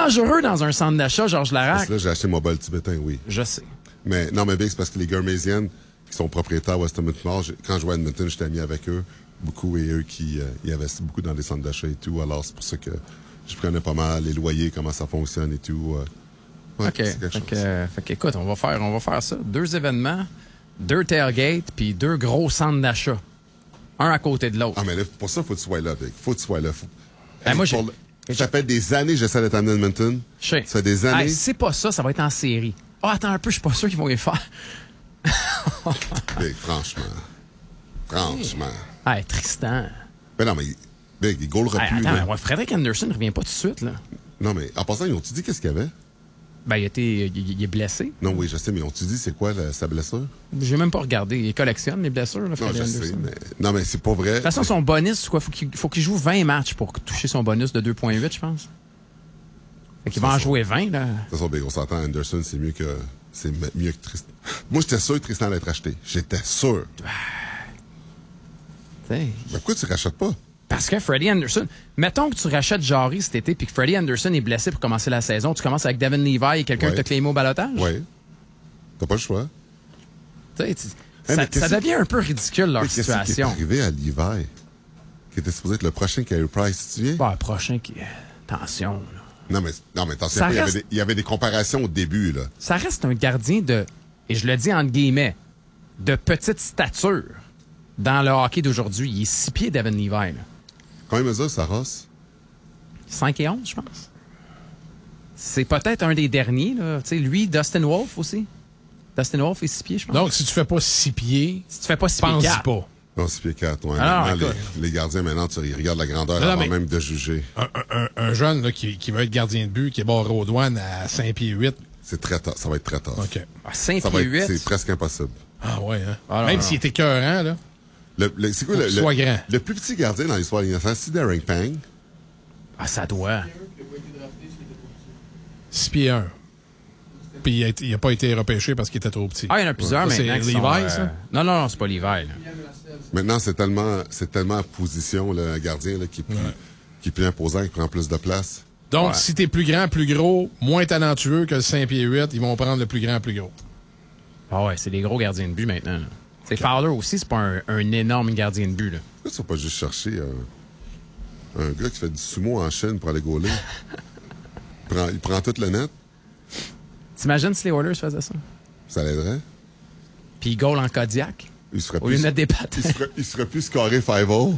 dangereux dans un centre d'achat, Georges Larac. Parce que là, j'ai acheté mon bol tibétain, oui. Je sais. Mais non, mais Big, c'est parce que les Gurmeziennes, qui sont propriétaires West Edmonton Mall, quand je jouais à Edmonton, j'étais ami avec eux. Beaucoup, et eux qui y investissent beaucoup dans des centres d'achat et tout. Alors, c'est pour ça que je prenais pas mal les loyers, comment ça fonctionne et tout. Ouais, OK. Fait qu'écoute, on va faire ça. 2 événements, 2 tailgates, puis 2 gros centres d'achat. Un à côté de l'autre. Ah, mais là, pour ça, faut que tu sois là, Big. Faut que tu sois là. Moi, ça fait des années que j'essaie d'être à Edmonton. Ça fait des années. Hey, c'est pas ça va être en série. Ah, attends un peu, je suis pas sûr qu'ils vont y faire. Big, franchement. Hey, Tristan. Mais non, mais Big, il goalera plus. Attends, ouais, Frederick Anderson ne revient pas tout de suite, là. Non, mais en passant, ils ont-tu dit qu'est-ce qu'il y avait? Ben, il est blessé. Non, oui, je sais, mais ont-tu dit c'est quoi sa blessure? J'ai même pas regardé. Il collectionne les blessures, là, Non, Frederick je Anderson. sais, mais... Non, mais c'est pas vrai. De toute façon, son bonus, quoi, faut qu'il joue 20 matchs pour toucher son bonus de 2,8, je pense. Fait qu'il va en jouer 20, là. De toute façon, Big, on s'entend, Anderson, c'est mieux que Tristan. Moi, j'étais sûr que Tristan allait être acheté. J'étais sûr. T'sais, Mais pourquoi tu rachètes pas? parce que Freddie Anderson... Mettons que tu rachètes Jarry cet été puis que Freddie Anderson est blessé pour commencer la saison. Tu commences avec Devin Levi et quelqu'un qui t'a claimé au balotage? Oui. T'as pas le choix. Ça devient un peu ridicule, leur situation. Qu'est-ce qui est arrivé à Levi? Qui était supposé être le prochain Carey Price, tu te souviens? Bah, prochain qui... Attention, là. Non, mais attention, il y avait des comparations au début, là. Ça reste un gardien de... Et je le dis entre guillemets, de petite stature dans le hockey d'aujourd'hui. Il est 6 pieds, Devin Levi, là. Combien mesure Saros? 5 et 11, je pense. C'est peut-être un des derniers, là. Tu sais, lui, Dustin Wolf aussi. Dustin Wolf est 6 pieds, je pense. Donc, si tu fais pas 6 pieds, si tu fais pas 6 pieds, pense 4. pas. Non, 6 pieds 4. Ouais. Alors, les gardiens, maintenant, ils regardent la grandeur avant même de juger. Un jeune là, qui veut être gardien de but, qui est barré aux douanes à 5 pieds 8. C'est très tard. Ça va être très tard. OK. À 5 pieds 8? C'est presque impossible. Ah ouais, hein? Alors, même s'il était écœurant, là. C'est quoi soit grand. Le plus petit gardien dans l'histoire de l'Innocence, c'est Darren Pang. Ah, ça doit. 6 pieds 1. Puis il n'a pas été repêché parce qu'il était trop petit. Ah, il y en a plusieurs Ça, maintenant. c'est Levi, ça? Non, c'est pas Levi, là. Maintenant, c'est tellement en position, là, un gardien là, qui est plus imposant, qui prend plus de place. Donc, si t'es plus grand, plus gros, moins talentueux que le 5 pieds 8, ils vont prendre le plus grand, plus gros. Ah ouais, c'est des gros gardiens de but maintenant. Là. C'est Fowler aussi, c'est pas un énorme gardien de but. Là. Pourquoi tu vas pas juste chercher un gars qui fait du sumo en Chine pour aller gauler? il prend toute le net. T'imagines si les Oilers faisaient ça? Ça l'aiderait. Puis il goal en Kodiak. Au lieu de mettre des pattes. il serait plus scoré 5-0.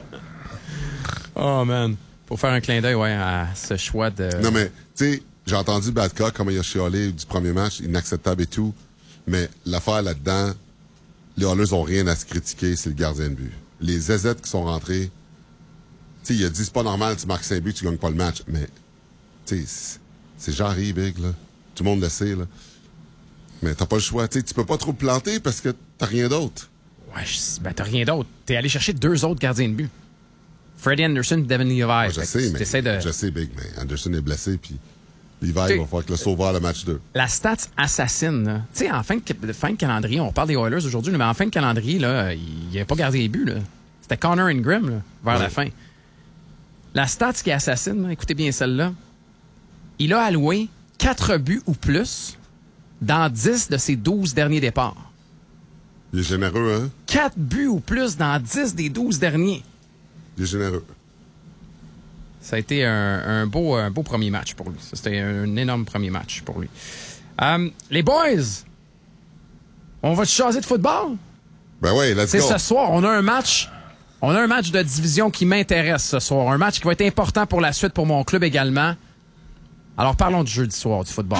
Oh, man. Pour faire un clin d'œil, à ce choix de... Non, mais, tu sais, j'ai entendu Badcock, comment il a chialé du premier match, inacceptable et tout. Mais l'affaire là-dedans, les Oilers ont rien à se critiquer, c'est le gardien de but. Les ZZ qui sont rentrés, tu sais, il a dit, c'est pas normal, tu marques 5 buts, tu gagnes pas le match. Mais, tu sais, c'est Jarry, Big, là. Tout le monde le sait, là. Mais t'as pas le choix. Tu sais, tu peux pas trop planter parce que t'as rien d'autre. Ouais, t'as rien d'autre. T'es allé chercher 2 autres gardiens de but. Freddie Anderson et Devin Levi. Ouais, je sais, Big, mais Anderson est blessé, puis Levi, il va falloir que le sauveur le match 2. La stats assassine, tu sais, en fin de calendrier, on parle des Oilers aujourd'hui, mais en fin de calendrier, là, il n'y avait pas gardé les buts, là. C'était Connor Ingram, là, vers la fin. La stats qui assassine, là, écoutez bien celle-là. Il a alloué 4 buts ou plus dans 10 de ses 12 derniers départs. Il est généreux, hein? 4 buts ou plus dans 10 des 12 derniers. Il est généreux. Ça a été un beau premier match pour lui. C'était un énorme premier match pour lui. Les boys, on va te chaser de football? Ben ouais, let's go. Ce soir, on a un match de division qui m'intéresse ce soir. Un match qui va être important pour la suite pour mon club également. Alors parlons du jeudi soir, du football.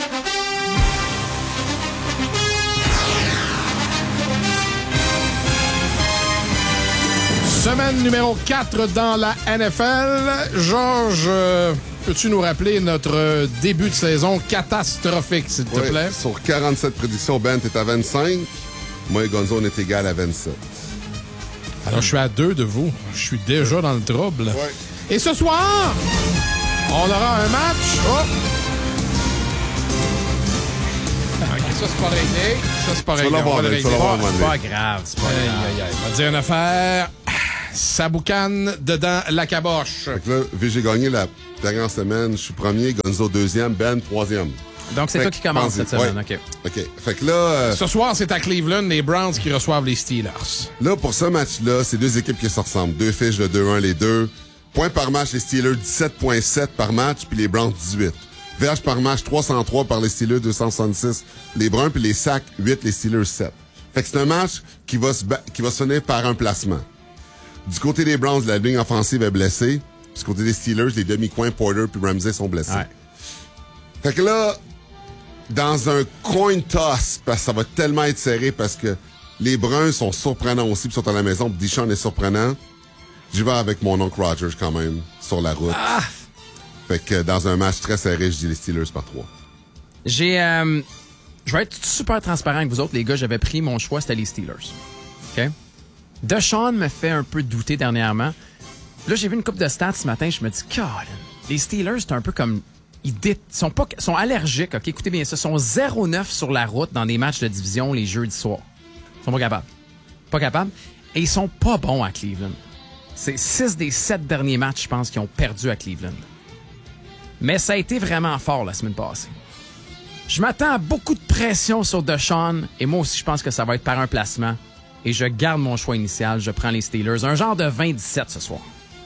Semaine numéro 4 dans la NFL. Georges, peux-tu nous rappeler notre début de saison catastrophique, s'il te plaît? Sur 47 prédictions, Ben, t'es à 25. Moi et Gonzo, on est égal à 27. Alors, je suis à 2 de vous. Je suis déjà dans le trouble. Ouais. Et ce soir, on aura un match. Oh! OK, ça, c'est pas réglé. Ça, c'est pas réglé. C'est pas grave. C'est pas grave. On va dire une affaire. Ça boucane dedans la caboche. Fait que là, vu que j'ai gagné la dernière semaine, je suis premier, Gonzo deuxième, Ben troisième. Donc, c'est Fait toi que qui commence cette semaine. ouais. OK. OK. Fait que là, Ce soir, c'est à Cleveland, les Browns qui reçoivent les Steelers. là, pour ce match-là, c'est deux équipes qui se ressemblent. Deux fiches de 2-1 les deux. Points par match, les Steelers 17,7 par match, puis les Browns 18. Verges par match, 303 par les Steelers, 266 les Bruns, puis les sacs, 8 les Steelers, 7. Fait que c'est un match qui va se finir par un placement. Du côté des Browns, la ligne offensive est blessée. Puis du côté des Steelers, les demi-coins Porter puis Ramsey sont blessés. Ouais. Fait que là, dans un coin toss, parce que ça va tellement être serré, parce que les Bruns sont surprenants aussi, puis sont à la maison, puis Deshaun est surprenant. J'y vais avec mon oncle Rogers quand même, sur la route. Fait que dans un match très serré, je dis les Steelers par 3. Je vais être super transparent avec vous autres, les gars. J'avais pris mon choix, c'était les Steelers. OK? Deshaun me fait un peu douter dernièrement. Là, j'ai vu une couple de stats ce matin. Je me dis, Colin, les Steelers, c'est un peu comme... Ils sont allergiques, OK? Écoutez bien ça. Ils sont 0-9 sur la route dans des matchs de division les jeudis soirs. Ils sont pas capables. Pas capables. Et ils sont pas bons à Cleveland. C'est 6 des 7 derniers matchs, je pense, qu'ils ont perdu à Cleveland. Mais ça a été vraiment fort la semaine passée. Je m'attends à beaucoup de pression sur Deshaun, et moi aussi, je pense que ça va être par un placement. Et je garde mon choix initial. Je prends les Steelers. Un genre de 20-17 ce soir.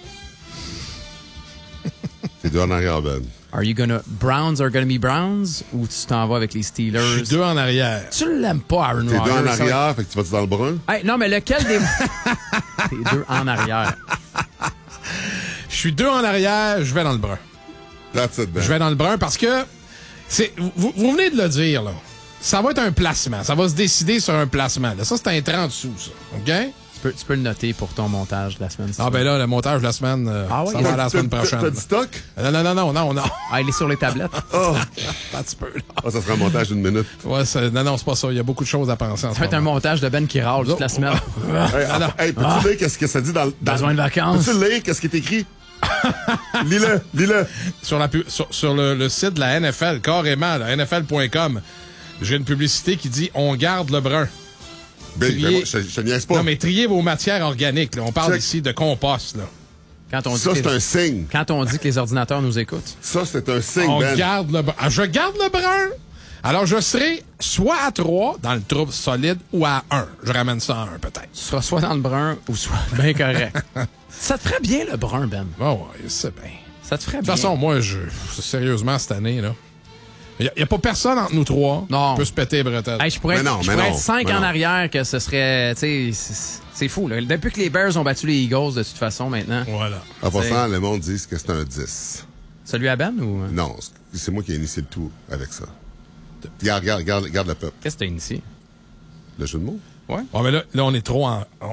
C'est deux en arrière, Ben. Browns are gonna be Browns, ou tu t'en vas avec les Steelers? Je suis deux en arrière. Tu l'aimes pas, Aaron T'es Rodgers? deux en arrière, fait que tu vas-tu dans le brun? Hey, non, mais lequel des... T'es deux en arrière. Je suis deux en arrière, je vais dans le brun. That's it, Ben. Je vais dans le brun parce que vous venez de le dire, là. Ça va être un placement. Ça va se décider sur un placement. Là. Ça, c'est un 30 sous, ça. OK? Tu peux le noter pour ton montage de la semaine. Ah, ben là, le montage de la semaine, Ah oui, ça va la semaine prochaine. T'as du stock? Non. Ah, il est sur les tablettes. Oh! Un petit peu, là. Ah, ça sera un montage d'une minute. Ouais, non, c'est pas ça. Il y a beaucoup de choses à penser en ce Ça va être un moment. montage de Ben qui râle toute la semaine. Hey, peux-tu lire qu'est-ce que ça dit dans Besoin de vacances. Peux-tu lire qu'est-ce qui est écrit? Lis-le. Sur le site de la NFL, carrément, là, NFL.com, j'ai une publicité qui dit « On garde le brun ». Ben, Trier- je te niaise pas. Non, mais triez vos matières organiques. Là. On parle Check. ici de compost. Là. Quand on dit Ça, que c'est un signe. Quand on dit que les ordinateurs nous écoutent. Ça, c'est un signe, On Ben. garde le brun. Ah, je garde le brun. Alors, je serai soit à 3 dans le trouble solide ou à 1. Je ramène ça à 1 peut-être. Tu seras soit dans le brun ou soit bien correct. Ça te ferait bien le brun, Ben. Oh, ouais, c'est bien. Ça te ferait De bien. toute façon, moi, sérieusement, cette année, là, il n'y a pas personne entre nous trois Non. qui peut se péter les bretelles. Hey, je pourrais être 5 en arrière que ce serait... Tu sais, c'est fou. Là. Depuis que les Bears ont battu les Eagles, de toute façon, maintenant. Voilà. En passant, le monde dit que c'est un 10. Celui à Ben ou... Non, c'est moi qui ai initié le tout avec ça. Regarde le peuple. Qu'est-ce que t'as initié? Le jeu de mots? Ouais. Oh, mais là, on est trop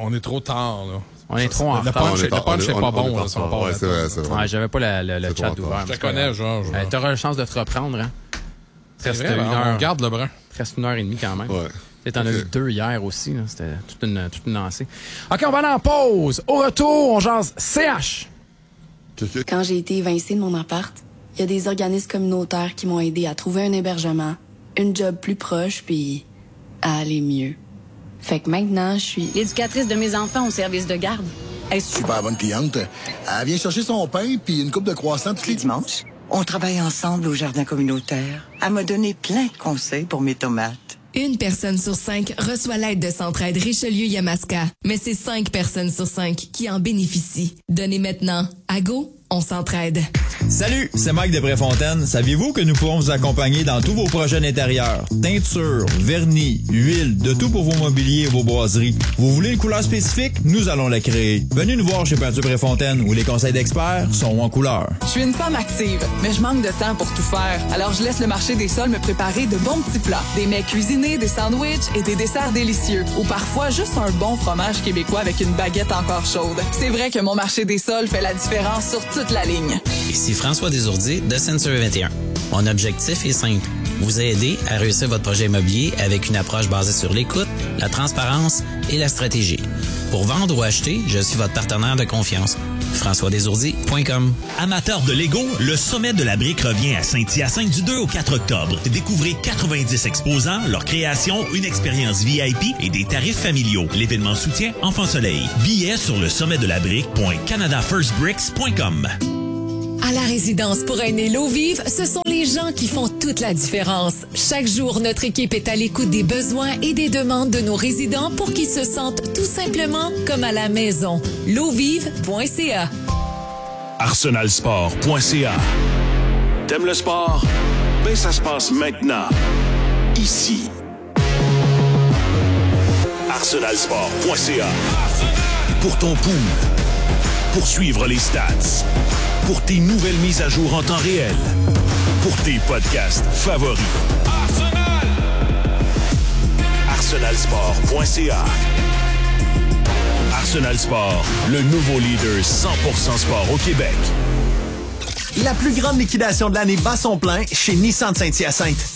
tard, là. On est trop en Le retard. punch est pas bon, là, si on parle Ouais, c'est vrai, c'est vrai. Ouais, j'avais pas le C'est chat trop ouvert. tard. Je te connais, Georges. T'auras une chance de te reprendre, hein? C'est Reste vrai, une heure. on garde le brun. Reste 1h30 quand même. Ouais. Tu t'en as Ok. eu 2 hier aussi. Là. C'était toute une lancée. OK, on va aller en pause. Au retour, on jase CH. Quand j'ai été évincée de mon appart, il y a des organismes communautaires qui m'ont aidé à trouver un hébergement, une job plus proche, puis à aller mieux. Fait que maintenant, je suis... L'éducatrice de mes enfants au service de garde. Elle est Super bonne cliente. Elle vient chercher son pain puis une coupe de croissants tous les dimanches. On travaille ensemble au jardin communautaire. Elle m'a donné plein de conseils pour mes tomates. Une personne sur 5 reçoit l'aide de Centraide Richelieu-Yamaska. Mais c'est 5 personnes sur 5 qui en bénéficient. Donnez maintenant. À Go, on s'entraide. Salut, c'est Mike de Préfontaine. Saviez-vous que nous pourrons vous accompagner dans tous vos projets d'intérieur? Teinture, vernis, huile, de tout pour vos mobiliers et vos boiseries. Vous voulez une couleur spécifique? Nous allons la créer. Venez nous voir chez Peinture Préfontaine où les conseils d'experts sont en couleur. Je suis une femme active, mais je manque de temps pour tout faire. Alors je laisse le marché des sols me préparer de bons petits plats. Des mets cuisinés, des sandwichs et des desserts délicieux. Ou parfois juste un bon fromage québécois avec une baguette encore chaude. C'est vrai que mon marché des sols fait la différence sur toute la ligne. Ici François Desourdiers de Century 21. Mon objectif est simple. Vous aider à réussir votre projet immobilier avec une approche basée sur l'écoute, la transparence et la stratégie. Pour vendre ou acheter, je suis votre partenaire de confiance. françoisdesourdis.com. Amateurs de Lego, le Sommet de la Brique revient à Saint-Hyacinthe du 2 au 4 octobre. Découvrez 90 exposants, leurs créations, une expérience VIP et des tarifs familiaux. L'événement soutient Enfant Soleil. Billets sur le sommetdelabrique.canadafirstbricks.com. À la résidence pour aînés L'eau vive, ce sont les gens qui font toute la différence. Chaque jour, notre équipe est à l'écoute des besoins et des demandes de nos résidents pour qu'ils se sentent tout simplement comme à la maison. L'eauvive.ca. arsenalsport.ca. T'aimes le sport? Ben ça se passe maintenant. Ici. arsenalsport.ca. Pour ton pool. Pour suivre les stats. Pour tes nouvelles mises à jour en temps réel. Pour tes podcasts favoris. arsenalsport.ca. Arsenal Sport, le nouveau leader 100% sport au Québec. La plus grande liquidation de l'année bat son plein chez Nissan de Saint-Hyacinthe.